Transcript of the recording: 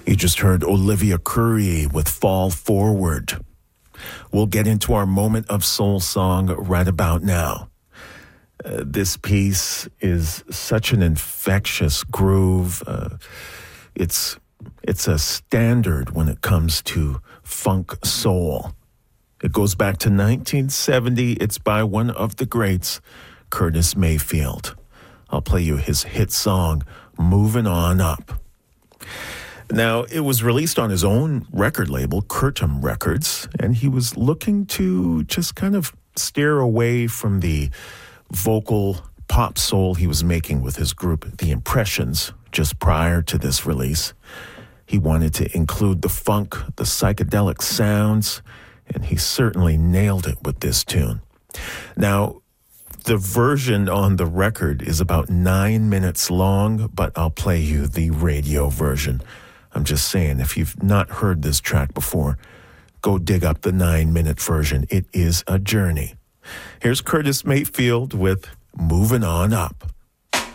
You just heard Olivia Curry with Fall Forward. We'll get into our moment of soul song right about now. This piece is such an infectious groove. It's a standard when it comes to funk soul. It goes back to 1970. It's by one of the greats, Curtis Mayfield. I'll play you his hit song, Moving On Up. Now, it was released on his own record label, Curtom Records, and he was looking to just kind of steer away from the vocal pop soul he was making with his group, The Impressions, just prior to this release. He wanted to include the funk, the psychedelic sounds, and he certainly nailed it with this tune. Now, the version on the record is about 9 minutes long, but I'll play you the radio version. I'm just saying, if you've not heard this track before, go dig up the 9-minute version. It is a journey. Here's Curtis Mayfield with Moving On Up.